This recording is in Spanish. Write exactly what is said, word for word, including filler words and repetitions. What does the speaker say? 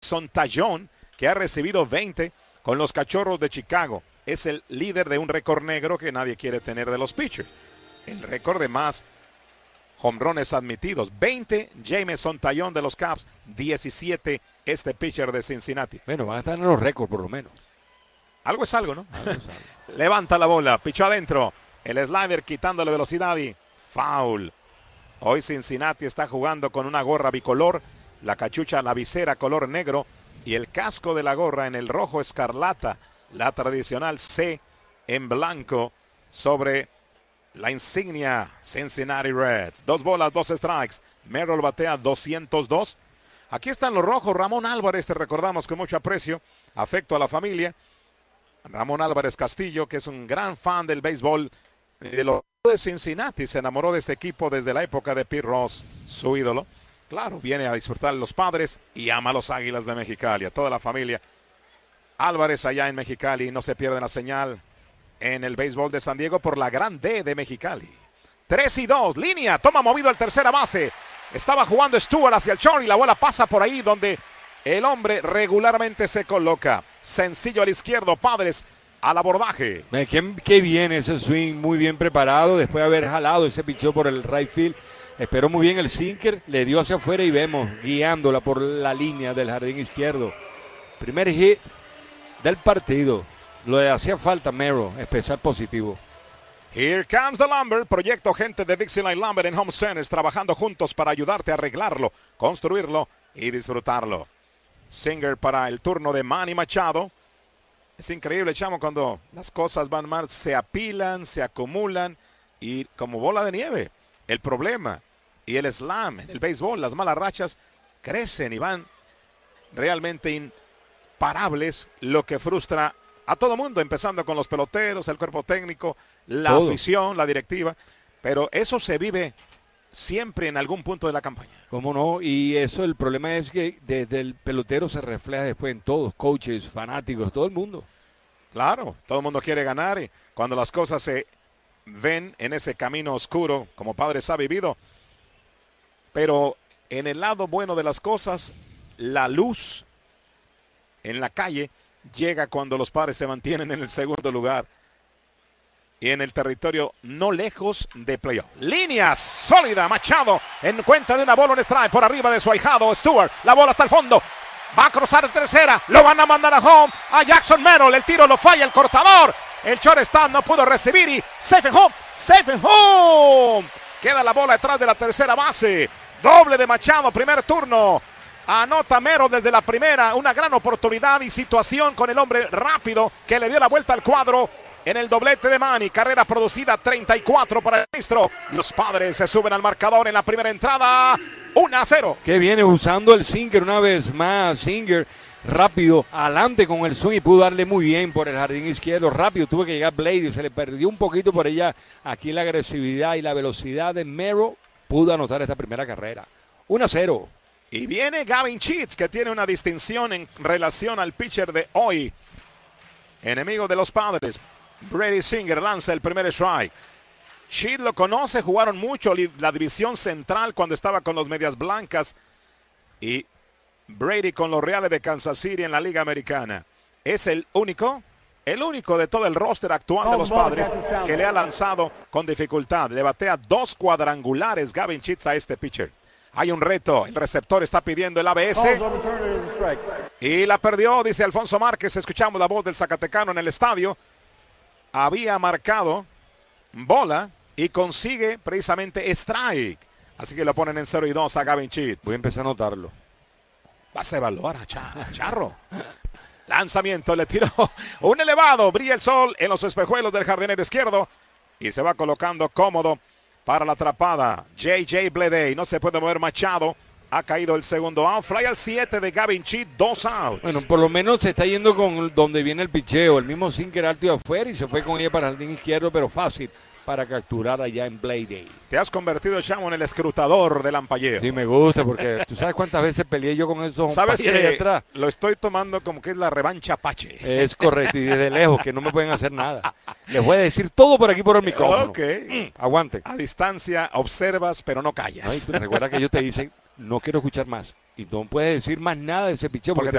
Sontayón, que ha recibido veinte con los Cachorros de Chicago. Es el líder de un récord negro que nadie quiere tener de los pitchers. El récord de más jonrones admitidos. veinte James Sontayón de los Cubs, diecisiete este pitcher de Cincinnati. Bueno, van a estar en los récords por lo menos. Algo es algo, ¿no? Algo es algo. Levanta la bola, pichó adentro. El slider quitándole velocidad y foul. Hoy Cincinnati está jugando con una gorra bicolor, la cachucha, la visera color negro y el casco de la gorra en el rojo escarlata, la tradicional C en blanco sobre la insignia Cincinnati Reds. Dos bolas, dos strikes. Merrill batea doscientos dos. Aquí están los rojos. Ramón Álvarez, te recordamos con mucho aprecio, afecto a la familia. Ramón Álvarez Castillo, que es un gran fan del béisbol de los de Cincinnati, se enamoró de este equipo desde la época de Pete Ross, su ídolo. Claro, viene a disfrutar los padres y ama a los Águilas de Mexicali, a toda la familia. Álvarez allá en Mexicali, no se pierde la señal en el béisbol de San Diego por la gran D de Mexicali. tres y dos, línea, toma movido al tercera base. Estaba jugando Stewart hacia el short y la bola pasa por ahí donde el hombre regularmente se coloca. Sencillo al izquierdo, Padres al abordaje. Qué, qué bien ese swing, muy bien preparado después de haber jalado ese picheo por el right field. Esperó muy bien el sinker, le dio hacia afuera y vemos guiándola por la línea del jardín izquierdo. Primer hit del partido. Lo de hacía falta Merrill, especial positivo. Here comes the lumber, proyecto gente de Dixieline Lumber en Home Centers, trabajando juntos para ayudarte a arreglarlo, construirlo y disfrutarlo. Singer para el turno de Manny Machado. Es increíble, chamo, cuando las cosas van mal, se apilan, se acumulan y como bola de nieve. El problema y el slam en el béisbol, las malas rachas crecen y van realmente imparables, lo que frustra a todo mundo, empezando con los peloteros, el cuerpo técnico, la todo. Afición, la directiva. Pero eso se vive siempre en algún punto de la campaña. ¿Cómo no? Y eso, el problema es que desde el pelotero se refleja después en todos, coaches, fanáticos, todo el mundo. Claro, todo el mundo quiere ganar y cuando las cosas se ven en ese camino oscuro, como Padres ha vivido. Pero en el lado bueno de las cosas, la luz en la calle llega cuando los Padres se mantienen en el segundo lugar y en el territorio no lejos de playoff. Líneas, sólida, Machado en cuenta de una bola, un strike por arriba de su ahijado Stewart, la bola hasta el fondo, va a cruzar tercera, lo van a mandar a home, a Jackson Merrill, el tiro lo falla el cortador, el shortstop no pudo recibir y safe and home, safe and home, queda la bola detrás de la tercera base, doble de Machado, primer turno. Anota Merrill desde la primera, una gran oportunidad y situación con el hombre rápido que le dio la vuelta al cuadro en el doblete de Manny. Carrera producida, treinta y cuatro para el ministro. Los Padres se suben al marcador en la primera entrada, uno a cero. Que viene usando el Singer una vez más. Singer rápido, adelante con el swing y pudo darle muy bien por el jardín izquierdo. Rápido tuvo que llegar Blade y se le perdió un poquito por ella. Aquí la agresividad y la velocidad de Merrill pudo anotar esta primera carrera. uno a cero. Y viene Gavin Sheets, que tiene una distinción en relación al pitcher de hoy. Enemigo de los Padres. Brady Singer lanza el primer strike. Sheets lo conoce, jugaron mucho la división central cuando estaba con los Medias Blancas. Y Brady con los Reales de Kansas City en la Liga Americana. Es el único, el único de todo el roster actual de los Padres que le ha lanzado con dificultad. Le batea dos cuadrangulares Gavin Sheets a este pitcher. Hay un reto, el receptor está pidiendo el A B S y la perdió, dice Alfonso Márquez. Escuchamos la voz del zacatecano en el estadio. Había marcado bola y consigue precisamente strike. Así que lo ponen en cero y dos a Gavin Sheets. Voy a empezar a notarlo. Vas a evaluar a Charro. Lanzamiento, le tiró un elevado. Brilla el sol en los espejuelos del jardinero izquierdo y se va colocando cómodo para la atrapada. J J Bleday, no se puede mover Machado. Ha caído el segundo out. Fly al siete de Gavin Sheets, dos outs. Bueno, por lo menos se está yendo con donde viene el picheo. El mismo sinker alto y afuera y se fue con ella para el jardín izquierdo, pero fácil para capturar allá en Bleday. Te has convertido, Chamo, en el escrutador del ampallero. Sí, me gusta porque tú sabes cuántas veces peleé yo con esos sabes que atrás. Lo estoy tomando como que es la revancha Apache. Es correcto, y desde lejos, que no me pueden hacer nada. Les voy a decir todo por aquí por el micrófono. Ok. Mm, aguante. A distancia observas, pero no callas. Ay, recuerda que ellos te dicen, no quiero escuchar más. Y no puedes decir más nada de ese picheo porque, porque te